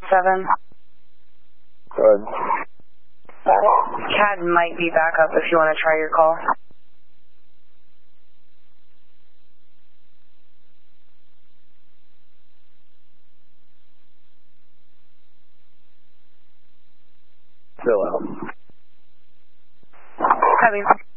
7. Good. CAD might be back up if you want to try your call. Still out. Copy.